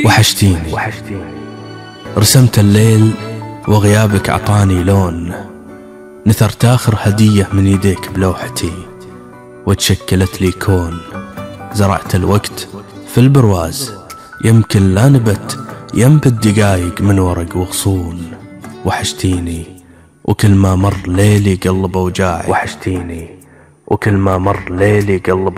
وحشتيني. رسمت الليل وغيابك أعطاني لون، نثرت آخر هدية من يديك بلوحتي وتشكلت لي كون. زرعت الوقت في البرواز، يمكن لا نبت ينبت دقايق من ورق وغصون. وحشتيني وكل ما مر ليلي قلب وجاعي. وحشتيني وكل ما مر ليلي قلب